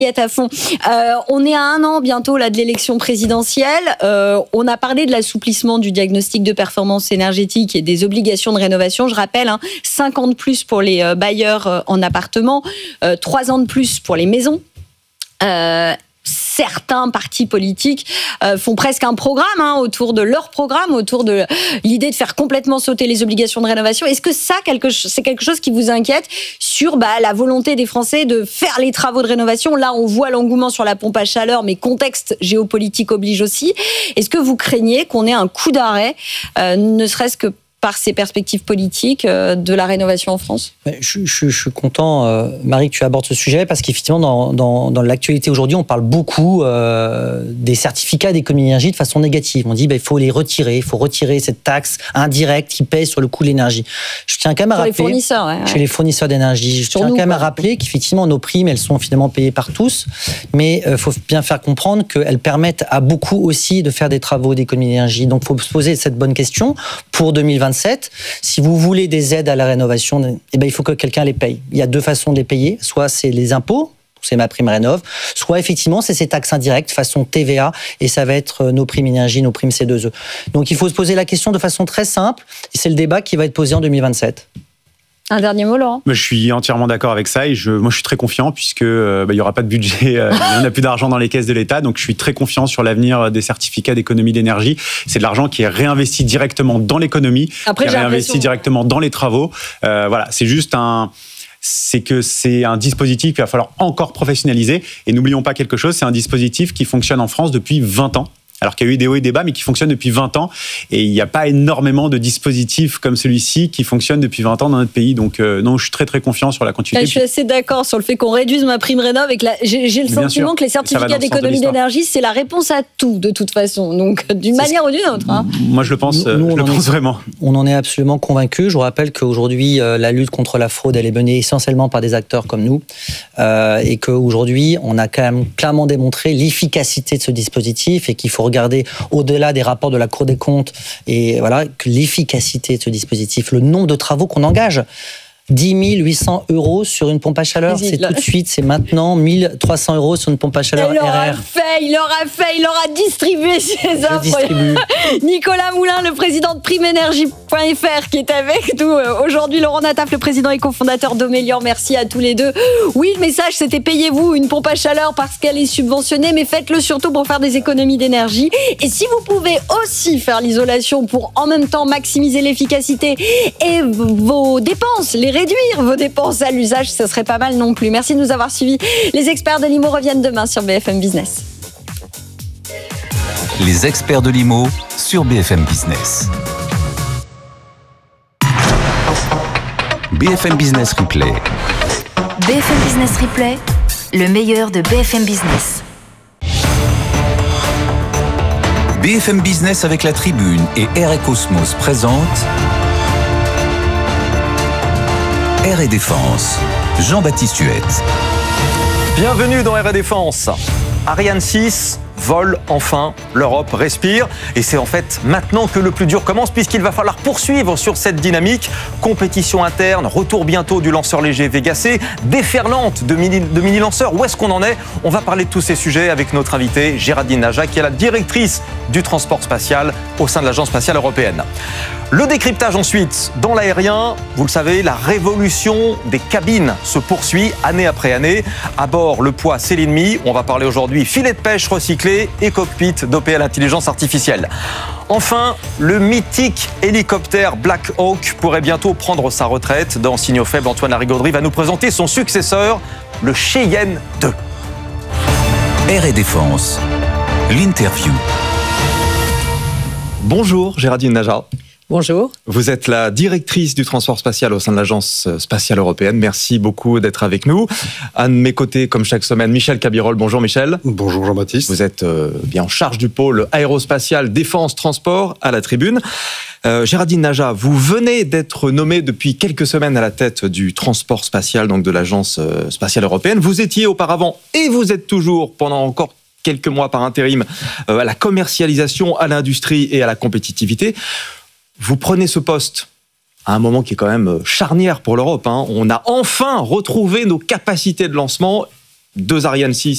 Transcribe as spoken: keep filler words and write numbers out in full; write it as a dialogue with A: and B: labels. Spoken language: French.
A: à fond. Euh, on est à un an bientôt là de l'élection présidentielle. Euh, on a parlé de l'assouplissement du diagnostic de performance énergétique et des obligations de rénovation. Je rappelle, hein, cinq ans de plus pour les euh, bailleurs euh, en appartement, euh, trois ans de plus pour les maisons. Euh, Certains partis politiques euh, font presque un programme hein, autour de leur programme, autour de l'idée de faire complètement sauter les obligations de rénovation. Est-ce que ça, quelque, c'est quelque chose qui vous inquiète sur bah, la volonté des Français de faire les travaux de rénovation? Là, on voit l'engouement sur la pompe à chaleur, mais contexte géopolitique oblige aussi. Est-ce que vous craignez qu'on ait un coup d'arrêt, euh, ne serait-ce que par ces perspectives politiques euh, de la rénovation en France?
B: je, je, je suis content, euh, Marie, que tu abordes ce sujet, parce qu'effectivement, dans, dans, dans l'actualité aujourd'hui, on parle beaucoup euh, des certificats d'économie d'énergie de façon négative. On dit qu'il bah, faut les retirer, il faut retirer cette taxe indirecte qui pèse sur le coût de l'énergie. Je tiens quand même à
A: Sur
B: rappeler...
A: les fournisseurs, ouais, ouais.
B: Chez les fournisseurs d'énergie. Je
A: Sur
B: tiens
A: nous,
B: quand même
A: quoi.
B: à rappeler qu'effectivement, nos primes, elles sont finalement payées par tous, mais il euh, faut bien faire comprendre qu'elles permettent à beaucoup aussi de faire des travaux d'économie d'énergie. Donc, il faut se poser cette bonne question pour deux mille vingt-sept. Si vous voulez des aides à la rénovation, eh ben, il faut que quelqu'un les paye. Il y a deux façons de les payer. Soit c'est les impôts, c'est ma prime rénov, soit effectivement c'est ces taxes indirectes façon T V A, et ça va être nos primes énergie, nos primes C deux E. Donc il faut se poser la question de façon très simple, et c'est le débat qui va être posé en deux mille vingt-sept.
A: Un dernier mot, Laurent?
C: Je suis entièrement d'accord avec ça et je, moi je suis très confiant puisque euh, bah, il y aura pas de budget, euh, il n'y en a plus d'argent dans les caisses de l'État, donc je suis très confiant sur l'avenir des certificats d'économie d'énergie. C'est de l'argent qui est réinvesti directement dans l'économie,
A: Après,
C: qui est
A: j'ai
C: réinvesti
A: l'impression...
C: directement dans les travaux. Euh, voilà, c'est juste un... c'est que c'est un dispositif qu'il va falloir encore professionnaliser. Et n'oublions pas quelque chose, c'est un dispositif qui fonctionne en France depuis vingt ans. Alors qu'il y a eu des hauts et des bas, mais qui fonctionne depuis vingt ans. Et il n'y a pas énormément de dispositifs comme celui-ci qui fonctionnent depuis vingt ans dans notre pays. Donc euh, non, je suis très très confiant sur la continuité.
A: Je suis assez d'accord sur le fait qu'on réduise ma prime rénov et que la... j'ai, j'ai le
C: Bien
A: sentiment
C: sûr,
A: que les certificats
C: de
A: d'économie d'énergie, c'est la réponse à tout, de toute façon. Donc d'une
C: c'est
A: manière ou d'une autre. Hein.
C: Moi, je le pense,
B: Nous, nous,
C: je le pense
B: est,
C: vraiment.
B: On en est absolument convaincus. Je vous rappelle qu'aujourd'hui, euh, la lutte contre la fraude, elle est menée essentiellement par des acteurs comme nous. Euh, et qu'aujourd'hui, on a quand même clairement démontré l'efficacité de ce dispositif et qu'il faut regarder au-delà des rapports de la Cour des comptes et voilà, que l'efficacité de ce dispositif, le nombre de travaux qu'on engage. dix mille huit cents euros sur une pompe à chaleur,
A: Vas-y,
B: c'est
A: là.
B: tout de suite, c'est maintenant mille trois cents euros sur une pompe à chaleur
A: Il aura
B: R R.
A: fait, il aura fait, il aura distribué ses
B: Je
A: offres.
B: distribue.
A: Nicolas Moulin, le président de prime énergie point F R, qui est avec nous aujourd'hui. Laurent Nataf, le président et cofondateur d'Omelior. Merci à tous les deux. Oui, le message, c'était payez-vous une pompe à chaleur parce qu'elle est subventionnée, mais faites-le surtout pour faire des économies d'énergie. Et si vous pouvez aussi faire l'isolation pour en même temps maximiser l'efficacité et vos dépenses, les réduire vos dépenses à l'usage, ça serait pas mal non plus. Merci de nous avoir suivis. Les experts de l'I M O reviennent demain sur B F M Business.
D: Les experts de l'I M O sur B F M Business. B F M Business Replay.
E: B F M Business Replay, le meilleur de B F M Business.
D: B F M Business avec la Tribune et R et Cosmos présente R et Défense. Jean-Baptiste Huette.
F: Bienvenue dans R et Défense. Ariane six vole enfin, l'Europe respire et c'est en fait maintenant que le plus dur commence puisqu'il va falloir poursuivre sur cette dynamique. Compétition interne, retour bientôt du lanceur léger Vega C, déferlante de mini, de mini-lanceurs. Où est-ce qu'on en est? On va parler de tous ces sujets avec notre invitée Géraldine Naja qui est la directrice du transport spatial au sein de l'Agence spatiale européenne. Le décryptage ensuite, dans l'aérien, vous le savez, la révolution des cabines se poursuit année après année. À bord, le poids, c'est l'ennemi. On va parler aujourd'hui filet de pêche recyclé et cockpit dopé à l'intelligence artificielle. Enfin, le mythique hélicoptère Black Hawk pourrait bientôt prendre sa retraite. Dans Signaux faibles, Antoine Larigauderie va nous présenter son successeur, le Cheyenne deux.
D: R et Défense, l'interview.
F: Bonjour Géraldine Naja.
A: Bonjour.
F: Vous êtes la directrice du transport spatial au sein de l'Agence spatiale européenne. Merci beaucoup d'être avec nous. À mes côtés, comme chaque semaine, Michel Cabirol. Bonjour Michel.
G: Bonjour Jean-Baptiste.
F: Vous êtes euh, bien en charge du pôle aérospatial, défense, transport à la Tribune. Euh, Géraldine Naja, vous venez d'être nommée depuis quelques semaines à la tête du transport spatial, donc de l'Agence spatiale européenne. Vous étiez auparavant, et vous êtes toujours pendant encore quelques mois par intérim, euh, à la commercialisation, à l'industrie et à la compétitivité. Vous prenez ce poste à un moment qui est quand même charnière pour l'Europe. Hein. On a enfin retrouvé nos capacités de lancement. Deux Ariane six